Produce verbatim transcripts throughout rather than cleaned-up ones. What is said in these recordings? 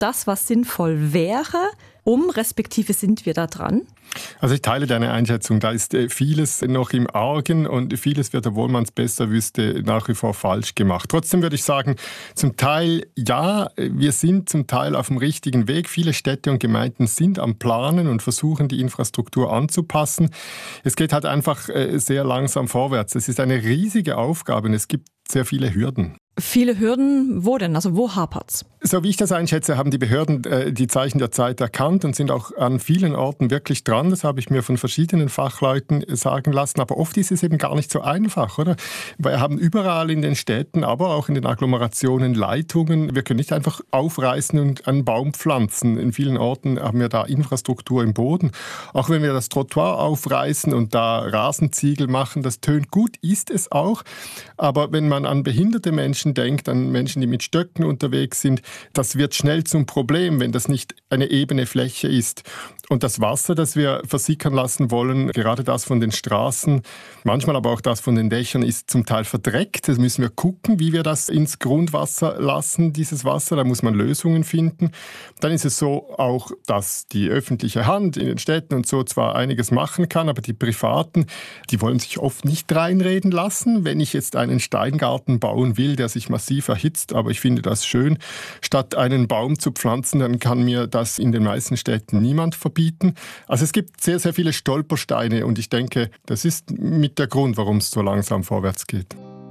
das, was sinnvoll wäre, um, respektive sind wir da dran? Also ich teile deine Einschätzung. Da ist vieles noch im Argen und vieles wird, obwohl man es besser wüsste, nach wie vor falsch gemacht. Trotzdem würde ich sagen, zum Teil ja, wir sind zum Teil auf dem richtigen Weg. Viele Städte und Gemeinden sind am Planen und versuchen, die Infrastruktur anzupassen. Es geht halt einfach sehr langsam vorwärts. Es ist eine riesige Aufgabe und es gibt sehr viele Hürden. Viele Hürden, wo denn? Also wo hapert's? So wie ich das einschätze, haben die Behörden äh, die Zeichen der Zeit erkannt und sind auch an vielen Orten wirklich dran. Das habe ich mir von verschiedenen Fachleuten sagen lassen. Aber oft ist es eben gar nicht so einfach, oder? Wir haben überall in den Städten, aber auch in den Agglomerationen Leitungen. Wir können nicht einfach aufreißen und einen Baum pflanzen. In vielen Orten haben wir da Infrastruktur im Boden. Auch wenn wir das Trottoir aufreißen und da Rasenziegel machen, das tönt gut, ist es auch. Aber wenn man an behinderte Menschen denkt, an Menschen, die mit Stöcken unterwegs sind, das wird schnell zum Problem, wenn das nicht eine ebene Fläche ist. Und das Wasser, das wir versickern lassen wollen, gerade das von den Straßen, manchmal aber auch das von den Dächern, ist zum Teil verdreckt. Da müssen wir gucken, wie wir das ins Grundwasser lassen, dieses Wasser. Da muss man Lösungen finden. Dann ist es so auch, dass die öffentliche Hand in den Städten und so zwar einiges machen kann, aber die Privaten, die wollen sich oft nicht reinreden lassen. Wenn ich jetzt einen Steingarten bauen will, der sich massiv erhitzt, aber ich finde das schön, statt einen Baum zu pflanzen, dann kann mir das in den meisten Städten niemand verbieten. Also es gibt sehr, sehr viele Stolpersteine und ich denke, das ist mit der Grund, warum es so langsam vorwärts geht.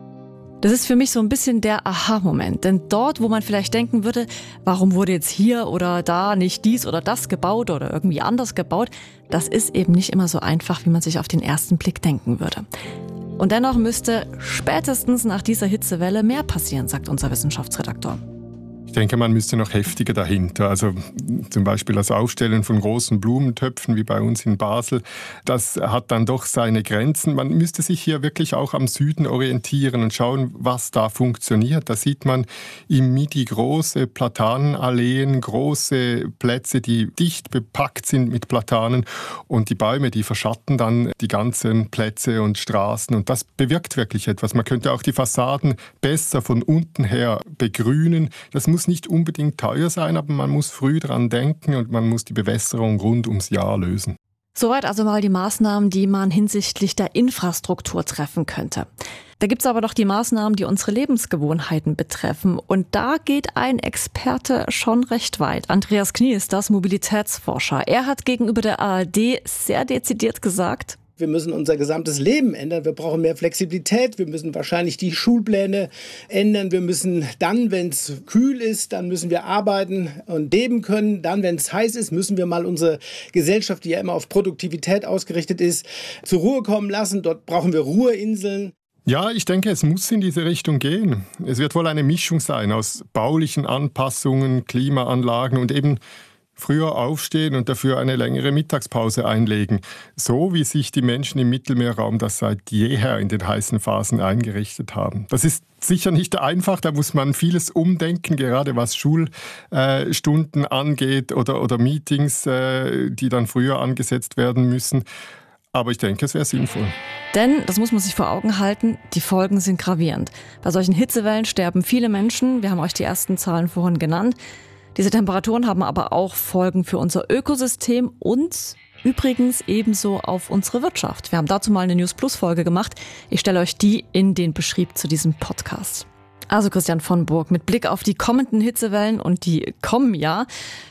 Das ist für mich so ein bisschen der Aha-Moment. Denn dort, wo man vielleicht denken würde, warum wurde jetzt hier oder da nicht dies oder das gebaut oder irgendwie anders gebaut, das ist eben nicht immer so einfach, wie man sich auf den ersten Blick denken würde. Und dennoch müsste spätestens nach dieser Hitzewelle mehr passieren, sagt unser Wissenschaftsredakteur. Ich denke, man müsste noch heftiger dahinter. Also zum Beispiel das Aufstellen von großen Blumentöpfen wie bei uns in Basel, das hat dann doch seine Grenzen. Man müsste sich hier wirklich auch am Süden orientieren und schauen, was da funktioniert. Da sieht man im Midi große Platanenalleen, große Plätze, die dicht bepackt sind mit Platanen und die Bäume, die verschatten dann die ganzen Plätze und Straßen und das bewirkt wirklich etwas. Man könnte auch die Fassaden besser von unten her begrünen. Das muss nicht unbedingt teuer sein, aber man muss früh dran denken und man muss die Bewässerung rund ums Jahr lösen. Soweit also mal die Maßnahmen, die man hinsichtlich der Infrastruktur treffen könnte. Da gibt es aber noch die Maßnahmen, die unsere Lebensgewohnheiten betreffen. Und da geht ein Experte schon recht weit. Andreas Knie ist das, Mobilitätsforscher. Er hat gegenüber der A R D sehr dezidiert gesagt: Wir müssen unser gesamtes Leben ändern. Wir brauchen mehr Flexibilität. Wir müssen wahrscheinlich die Schulpläne ändern. Wir müssen dann, wenn es kühl ist, dann müssen wir arbeiten und leben können. Dann, wenn es heiß ist, müssen wir mal unsere Gesellschaft, die ja immer auf Produktivität ausgerichtet ist, zur Ruhe kommen lassen. Dort brauchen wir Ruheinseln. Ja, ich denke, es muss in diese Richtung gehen. Es wird wohl eine Mischung sein aus baulichen Anpassungen, Klimaanlagen und eben früher aufstehen und dafür eine längere Mittagspause einlegen. So wie sich die Menschen im Mittelmeerraum das seit jeher in den heißen Phasen eingerichtet haben. Das ist sicher nicht einfach, da muss man vieles umdenken, gerade was Schulstunden angeht oder, oder Meetings, die dann früher angesetzt werden müssen. Aber ich denke, es wäre sinnvoll. Denn, das muss man sich vor Augen halten, die Folgen sind gravierend. Bei solchen Hitzewellen sterben viele Menschen. Wir haben euch die ersten Zahlen vorhin genannt. Diese Temperaturen haben aber auch Folgen für unser Ökosystem und übrigens ebenso auf unsere Wirtschaft. Wir haben dazu mal eine News Plus Folge gemacht. Ich stelle euch die in den Beschrieb zu diesem Podcast. Also Christian von Burg, mit Blick auf die kommenden Hitzewellen und die kommen ja.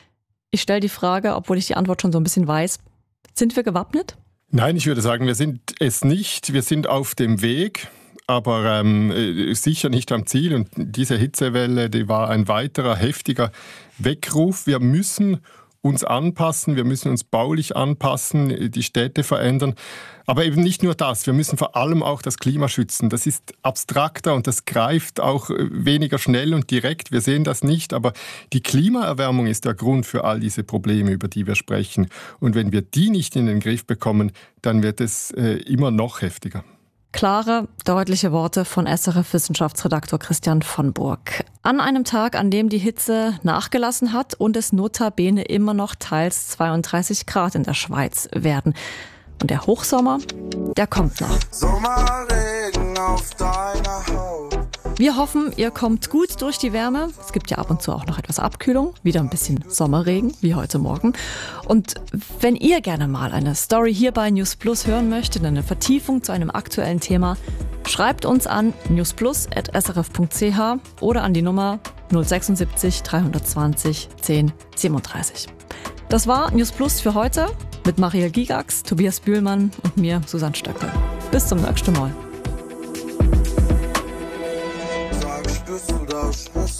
Ich stelle die Frage, obwohl ich die Antwort schon so ein bisschen weiß. Sind wir gewappnet? Nein, ich würde sagen, wir sind es nicht. Wir sind auf dem Weg, aber ähm, sicher nicht am Ziel. Und diese Hitzewelle, die war ein weiterer heftiger Weckruf. Wir müssen uns anpassen, wir müssen uns baulich anpassen, die Städte verändern. Aber eben nicht nur das, wir müssen vor allem auch das Klima schützen. Das ist abstrakter und das greift auch weniger schnell und direkt. Wir sehen das nicht, aber die Klimaerwärmung ist der Grund für all diese Probleme, über die wir sprechen. Und wenn wir die nicht in den Griff bekommen, dann wird es äh, immer noch heftiger. Klare, deutliche Worte von S R F-Wissenschaftsredaktor Christian von Burg. An einem Tag, an dem die Hitze nachgelassen hat und es notabene immer noch teils zweiunddreißig Grad in der Schweiz werden. Und der Hochsommer, der kommt noch. Sommerregen auf deiner Haut, Wir hoffen, ihr kommt gut durch die Wärme. Es gibt ja ab und zu auch noch etwas Abkühlung, wieder ein bisschen Sommerregen, wie heute Morgen. Und wenn ihr gerne mal eine Story hier bei News Plus hören möchtet, eine Vertiefung zu einem aktuellen Thema, schreibt uns an newsplus at s r f punkt c h oder an die Nummer null sechsundsiebzig dreihundertzwanzig zehn siebenunddreißig. Das war News Plus für heute mit Mariel Gigax, Tobias Bühlmann und mir, Susanne Stöckel. Bis zum nächsten Mal. Sag, spürst du das? Spürst